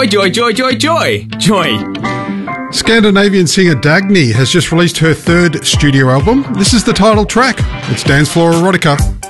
Joy, joy, joy, joy, joy. Joy. Scandinavian singer Dagny has just released her third studio album. This is the title track. It's Dance Floor Erotica.